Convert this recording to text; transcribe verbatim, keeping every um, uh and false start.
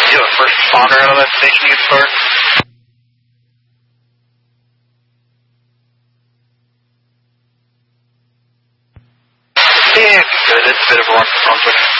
you have a first responder out of that station you can start? Yeah, good. It's a bit of a run for Brunswick.